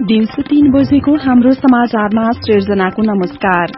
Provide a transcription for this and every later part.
दिउँसो 3 बजेको हाम्रो समाचारमा सृजनाको नमस्कार।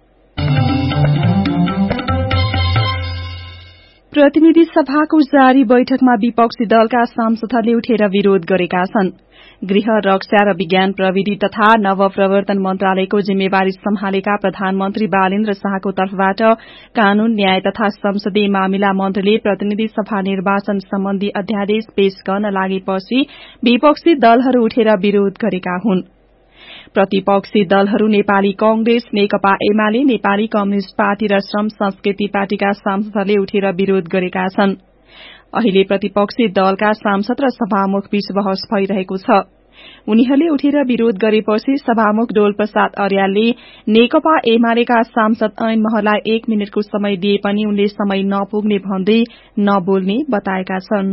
प्रतिनिधि सभाको जारी बैठकमा विपक्षी दलका सांसदहरूले उठेर विरोध गरेका छन्। गृह, रक्षा र विज्ञान प्रविधि तथा नवप्रवर्तन मन्त्रालयको जिम्मेवारी सम्हालेका प्रधानमन्त्री बालेन्द्र शाहको तर्फबाट कानून, न्याय तथा संसदीय मामिला मन्त्रीले प्रतिनिधि सभा निर्वाचन सम्बन्धी अध्यादेश पेश गर्न लागेपछि विपक्षी दलहरू उठेर विरोध गरेका हुन्। प्रतिपक्षी दलहरू नेपाली कांग्रेस, नेकपा एमाले, नेपाली कम्युनिष्ट पार्टी र श्रम संस्कृति पार्टीका सांसदहरूले उठेर विरोध गरेका छन्। अहिले प्रतिपक्षी दलका सांसद र सभामुख बीच बहस भइरहेको छ। उनीहरूले उठेर विरोध गरेपछि सभामुख डोल प्रसाद अर्यालले नेकपा एमालेका सांसद ऐन महलाई 1 मिनटको समय दिए पनि उनले समय नपुग्ने भन्दै नबोल्ने बताएका छन्।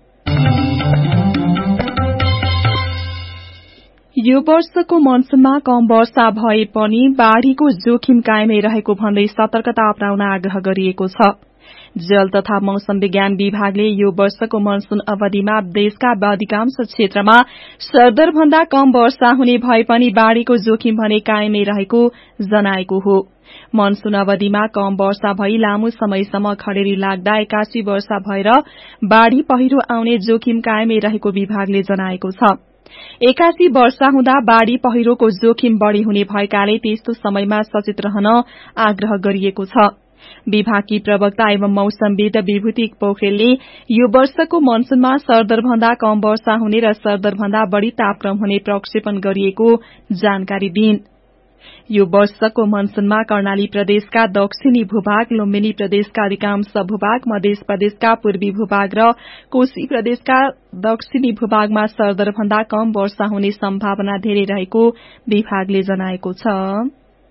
यो वर्षको मनसूनमा कम वर्षा भए पनि बाढ़ीको जोखिम कायमै रहेको भन्दै सतर्कता अपनाउन आग्रह गरिएको छ। जल तथा मौसम विज्ञान विभागले यो वर्षको मनसून अवधिमा देशका अधिकांश क्षेत्रमा सरदर भन्दा कम वर्षा हुने भए पनि बाढ़ीको जोखिम भने कायमै रहेको जनाएको हो। मनसून अवधिमा कम वर्षा भई लामो समयसम्म खडेरी लाग्दा 81 वर्षा भएर बाढ़ी पहिरो आउने जोखिम कायमै रहेको विभागले जनाएको छ। 81 वर्षा हुँदा बाढ़ी पहिरोको जोखिम बढ़ी हुने भएकाले त्यस्तो समयमा सचेत रहन आग्रह गरिएको छ। विभागकी प्रवक्ता एवं मौसमविद विभूति पोखरेलले यो वर्षको मनसूनमा सरदर भन्दा कम वर्षा हुने र सरदर भन्दा बढ़ी तापक्रम हुने प्रक्षेपण गरिएको जानकारी दिइन्। यो वर्षको मनसूनमा कर्णाली प्रदेशका दक्षिणी भूभाग, लुम्बिनी प्रदेशका अधिकांश भूभाग, मध्य प्रदेशका पूर्वी भूभाग र कोशी प्रदेशका दक्षिणी भूभागमा सरदर भन्दा कम वर्षा हुने सम्भावना धेरै रहेको विभागले जनाएको छ।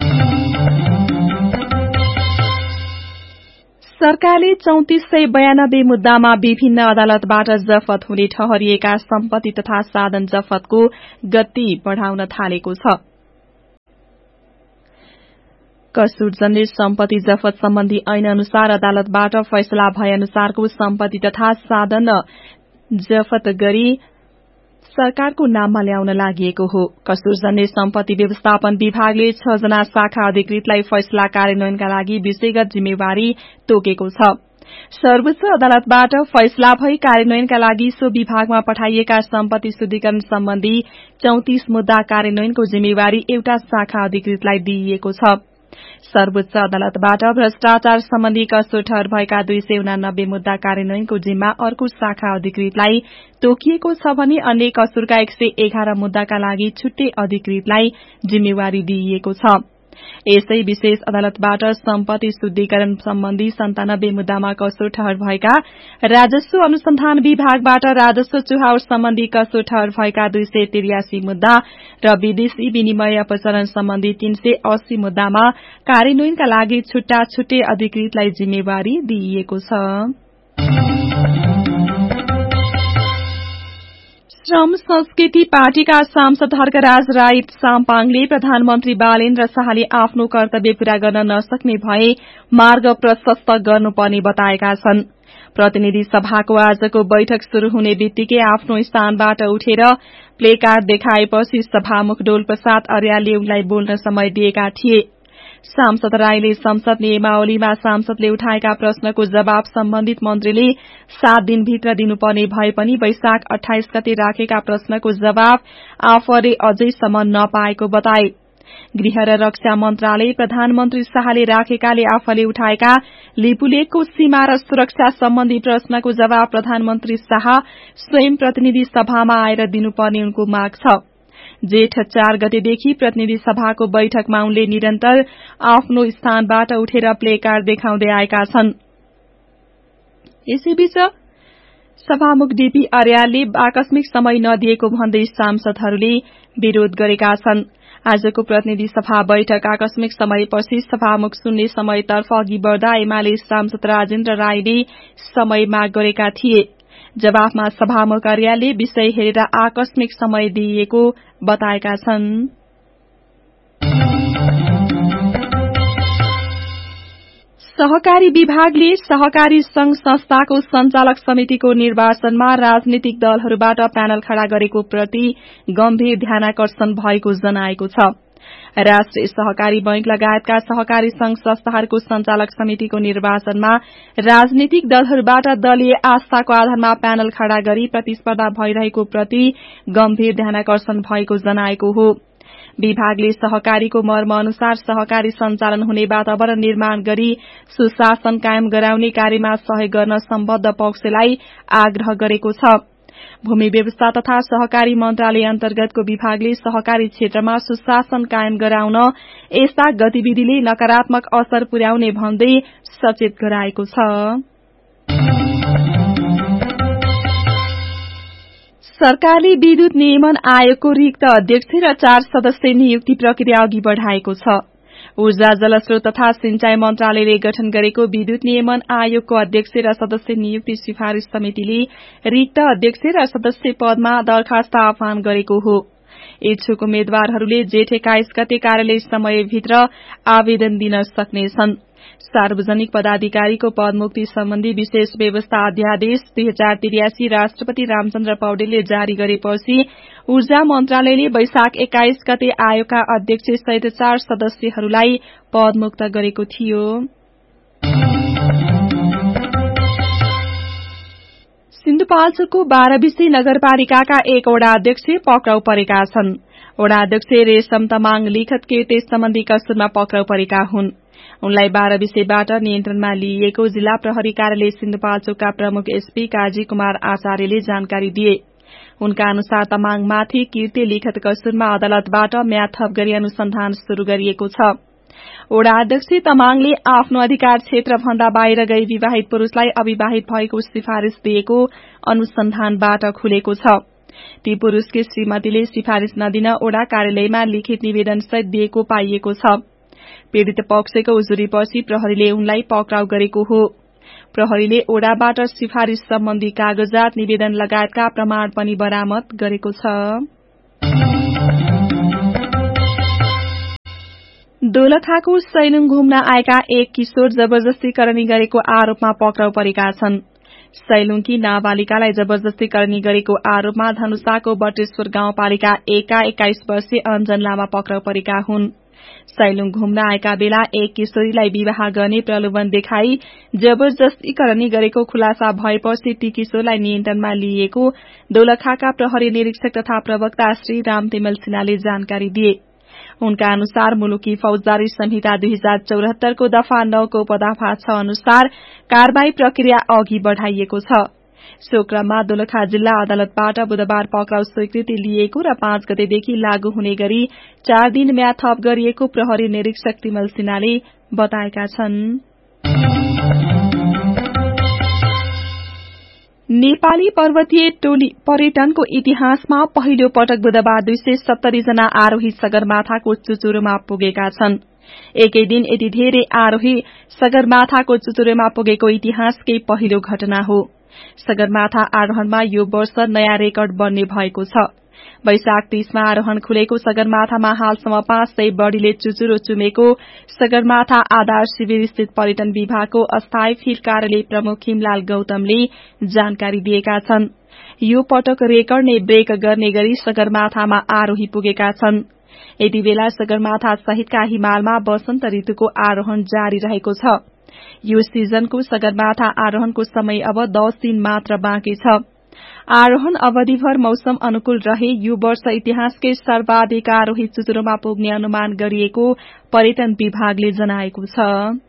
सरकारले 3492 मुद्दामा विभिन्न अदालतबाट जफत हुने ठहरिएका सम्पत्ति तथा साधन जफतको गति बढ़ाउन थालेको छ। कसुरजन्य सम्पत्ति जफत सम्बन्धी ऐन अनुसार अदालतबाट फैसला भए अनुसारको सम्पत्ति तथा साधन जफत गरी सरकारको नाममा ल्याउन लागि हो। कसुरजन्य सम्पत्ति व्यवस्थापन विभागले 6 जना शाखा अधिकृतलाई फैसला कार्यान्वयनका लागि विषयगत जिम्मेवारी तोकेको छ। सर्वोच्च अदालतबाट फैसला भई कार्यान्वयनका लागि सो विभागमा पठाइएका सम्पत्ति शुद्धिकरण सम्बन्धी 34 मुद्दा कार्यान्वयनको जिम्मेवारी एउटा शाखा अधिकृतलाई दिइएको छ। सर्वोच्च अदालतबाट भ्रष्टाचार सम्बन्धी कसुर ठहर भएका 289 मुद्दा कार्यान्वयनको जिम्मा अर्को शाखा अधिकृतलाई तोकिएको छ भने अन्य कसुरका 111 मुद्दाका लागि छुट्टै अधिकृतलाई जिम्मेवारी दिइएको छ। यसै विशेष अदालतबाट सम्पत्ति शुद्धिकरण सम्बन्धी 97 मुद्दामा कसुर ठहर भएका, राजस्व अनुसन्धान विभागबाट राजस्व चुहाव सम्बन्धी कसुर ठहर भएका 283 मुद्दा र विदेशी विनिमय अपचरण सम्बन्धी 380 मुद्दामा कार्यान्वयनका लागि छुट्टा छुट्टै अधिकृतलाई जिम्मेवारी दिइएको छ। श्रम संस्कृति पार्टीका सांसद हर्कराज राई साम्पाङले प्रधानमन्त्री बालेन्द्र शाहले आफ्नो कर्तव्य पूरा गर्न नसक्ने भए मार्ग प्रशस्त गर्नुपर्ने बताएका छन्। प्रतिनिधि सभाको आजको बैठक शुरू हुने बित्तिकै आफ्नो स्थानबाट उठेर प्लेकार्ड देखाएपछि सभामुख डोल प्रसाद अर्यालले उनलाई बोल्न समय दिएका थिए। सांसद राईले संसद नियमावलीमा सांसदले उठाएका प्रश्नको जवाब सम्बन्धित मन्त्रीले 7 दिनभित्र दिनुपर्ने भए पनि वैशाख 28 गते राखेका प्रश्नको जवाब आफूले अझैसम्म नपाएको बताए। गृह र रक्षा मन्त्रालय प्रधानमन्त्री शाहले राखेकाले आफूले उठाएका लिपुलेखको सीमा र सुरक्षा सम्बन्धी प्रश्नको जवाब प्रधानमन्त्री शाह स्वयं प्रतिनिधि सभामा आएर दिनुपर्ने उनको माग छ। जेठ 4 गतेदेखि प्रतिनिधि सभाको बैठकमा उनले निरन्तर आफ्नो स्थानबाट उठेर प्लेकार्ड देखाउँदै आएका छन्। यसैबीच सभामुख डीपी अर्यालले आकस्मिक समय नदिएको भन्दै सांसदहरूले विरोध गरेका छन्। आजको प्रतिनिधि सभा बैठक आकस्मिक समयपछि सभामुख शून्य समयतर्फ अघि बढ़दा एमाले सांसद राजेन्द्र राईले समय माग गरेका थिए। जवाफमा सभामुख अर्यालले विषय हेरेर आकस्मिक समय दिइएको बताएका छन्। सहकारी विभागले सहकारी संघ संस्थाको संचालक समितिको निर्वाचनमा राजनीतिक दलहरूबाट प्यानल खड़ा गरेको प्रति गम्भीर ध्यानाकर्षण भएको जनाएको छ। राष्ट्रिय सहकारी बैंक लगायतका सहकारी संघ संस्थाहरूको संचालक समितिको निर्वाचनमा राजनीतिक दलहरूबाट दलीय आस्थाको आधारमा प्यानल खड़ा गरी प्रतिस्पर्धा भइरहेको प्रति गम्भीर ध्यानाकर्षण भएको जनाएको हो। विभागले सहकारीको मर्म अनुसार सहकारी सञ्चालन हुने वातावरण निर्माण गरी सुशासन कायम गराउने कार्यमा सहयोग गर्न सम्बद्ध पक्षलाई आग्रह गरेको छ। भूमि व्यवस्था तथा सहकारी मन्त्रालय अन्तर्गतको विभागले सहकारी क्षेत्रमा सुशासन कायम गराउन यस्ता गतिविधिले नकारात्मक असर पुर्याउने भन्दै सचेत गराएको छ। सरकारले विद्युत नियमन आयोगको रिक्त अध्यक्ष र 4 सदस्यीय नियुक्ति प्रक्रिया अघि बढ़ाएको छ। ऊर्जा जलस्रोत तथा सिंचाई मन्त्रालयले गठन गरेको विद्युत नियमन आयोगको अध्यक्ष र सदस्य नियुक्ति सिफारिश समितिले रिक्त अध्यक्ष र सदस्य पदमा दरखास्त आह्वान गरेको हो। इच्छुक उम्मेद्वारहरूले जेठ 21 गते कार्यालय समयभित्र आवेदन दिन सक्नेछन्। सार्वजनिक पदाधिकारीको पदमुक्ति सम्बन्धी विशेष व्यवस्था अध्यादेश 2083 राष्ट्रपति रामचन्द्र पौडेलले जारी गरेपछि ऊर्जा मन्त्रालयले वैशाख 21 गते आयोगका अध्यक्ष सहित 4 सदस्यहरूलाई पदमुक्त गरेको थियो। सिन्धुपाल्चोकको 12 विषय नगरपालिकाका 1 वडा अध्यक्ष पक्राउ परेका छन्। वडा अध्यक्ष रेशम तमाङ लिखत कीर्ति सम्बन्धी कसुरमा पक्राउ परेका हुन्। उनलाई 12 विषयबाट नियन्त्रणमा लिइएको जिल्ला प्रहरी कार्यालय सिन्धुपाल्चोकका प्रमुख एसपी काजी कुमार आचार्यले जानकारी दिए। उनका अनुसार तमाङमाथि कीर्ति लिखत कसुरमा अदालतबाट म्याद थप गरी अनुसन्धान शुरू गरिएको छ। वडा अध्यक्ष तमाङले आफ्नो अधिकार क्षेत्र भन्दा बाहिर गई विवाहित पुरूषलाई अविवाहित भएको सिफारिश दिएको अनुसन्धानबाट खुलेको छ। ती पुरूषकी श्रीमतीले सिफारिश नदिन वडा कार्यालयमा लिखित निवेदन सहित दिएको पाइएको छ। पीड़ित पक्षको उजुरीपछि प्रहरीले उनलाई पक्राउ गरेको हो। प्रहरीले ओडाबाट सिफारिश सम्बन्धी कागजात निवेदन लगायतका प्रमाण पनि बरामद गरेको छ। दोलखाको सैलुङ घुम्न आएका 1 किशोर जबरजस्ती करनी गरेको आरोपमा पक्राउ परेका छन्। सैलुङकी नाबालिकालाई जबरजस्ती करनी गरेको आरोपमा धनुषाको बटेश्वर गाउँपालिका 1 का 21 वर्षीय अञ्जन लामा पक्राउ परेका हुन्। सैलुङ घुम्न आएका बेला 1 किशोरीलाई विवाह गर्ने प्रलोभन देखाई जबरजस्ती करनी गरेको खुलासा भएपछि ती किशोरलाई नियन्त्रणमा लिइएको दोलखाका प्रहरी निरीक्षक तथा प्रवक्ता श्री राम तिमल सिन्हाले जानकारी दिए। उनका अनुसार मुलुकी फौजदारी संहिता 2074 को दफा 9 को पदाभाग 6 अनुसार कारवाही प्रक्रिया अघि बढ़ाइएको छ। सो क्रममा दोलखा जिल्ला अदालतबाट बुधबार पक्राउ स्वीकृति लिएको र 5 गतेदेखि लागू हुने गरी 4 दिन म्याद थप गरिएको प्रहरी निरीक्षक तिमल सिन्हाले बताएका छन्। नेपाली पर्वतीय टोली पर्यटनको इतिहासमा पहिलो पटक बुधबार 270 जना आरोही सगरमाथाको चुचुरोमा पुगेका छन्। एकै दिन यति धेरै आरोही सगरमाथाको चुचुरोमा पुगेको इतिहासकै पहिलो घटना हो। सगरमाथा आरोहणमा यो वर्ष नयाँ रेकर्ड बन्ने भएको छ। वैशाख 30 मा आरोहण खुलेको सगरमाथामा हालसम्म 500 बढ़ीले चुचुरो चुमेको सगरमाथा आधार शिविर स्थित पर्यटन विभागको अस्थायी फिल्ड कार्यालय प्रमुख हिमलाल गौतमले जानकारी दिएका छन्। यो पटक रेकर्ड नै ब्रेक गर्ने गरी सगरमाथामा आरोही पुगेका छन्। यति बेला सगरमाथा सहितका हिमालमा वसन्त ऋतुको आरोहण जारी रहेको छ। यो सिजनको सगरमाथा आरोहणको समय अब 10 दिन मात्र बाँकी छ। आरोहण अवधिभर मौसम अनुकूल रहे यो वर्ष इतिहासकै सर्वाधिक आरोही चुचुरोमा पुग्ने अनुमान गरिएको पर्यटन विभागले जनाएको छ।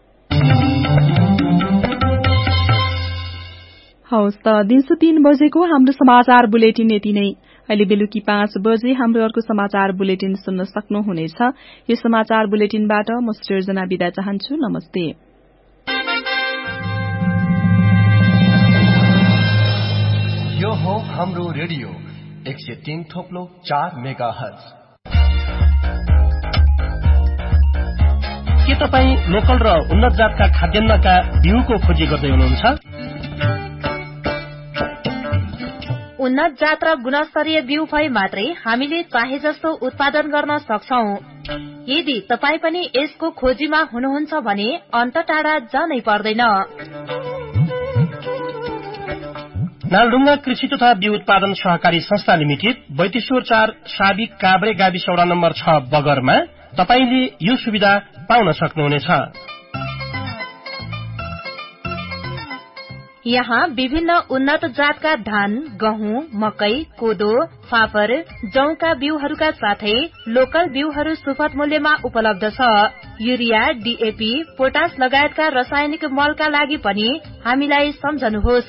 हवस् त दिउँसो 3 बजेको हाम्रो समाचार बुलेटिन यति नै। अहिले बेलुकी 5 बजे हाम्रो अर्को समाचार बुलेटिन सुन्न सक्नुहुनेछ। यो समाचार बुलेटिनबाट म सृजना बिदा चाहन्छु। नमस्ते। यो हो हाम्रो रेडियो 103.4 मेगाहर्ज। के तपाईँ लोकल र उन्नत जातका खाद्यान्नका बिउको खोजी गर्दै हुनुहुन्छ? उन्नत जात र गुणस्तरीय बिउ भए मात्रै हामीले चाहे जस्तो उत्पादन गर्न सक्छौं। यदि तपाई पनि यसको खोजीमा हुनुहुन्छ भने अन्त टाढा जानै पर्दैन। नालढुङ्गा कृषि तथा बिउ उत्पादन सहकारी संस्था लिमिटेड बैतेश्वर 4 साबिक काभ्रे गाविस वडा नम्बर 6 बगरमा तपाईले यो सुविधा पाउन सक्नुहुनेछ। यहाँ विभिन्न उन्नत जातका धान, गहुँ, मकै, कोदो, फापर, जौका बिउहरूका साथै लोकल बिउहरू सुपथ मूल्यमा उपलब्ध छ। युरिया, डीएपी, पोटास लगायतका रासायनिक मलका लागि पनि हामीलाई सम्झनुहोस्।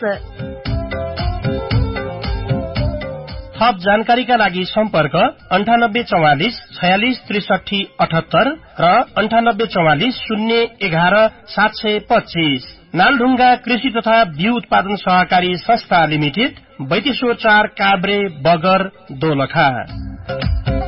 थप जानकारीका लागि सम्पर्क 9844 46 63 78 र 9844 011 725। नालढुङ्गा कृषि तथा बिउ उत्पादन सहकारी संस्था लिमिटेड बैतेश्वर 4 काभ्रे बगर दोलखा।